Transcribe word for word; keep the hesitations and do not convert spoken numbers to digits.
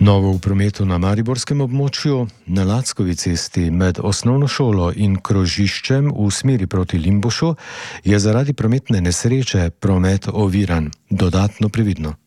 Novo v prometu na mariborskem območju, na Lackovi cesti med osnovno šolo in krožiščem v smeri proti Limbušu je zaradi prometne nesreče promet oviran. Dodatno previdno.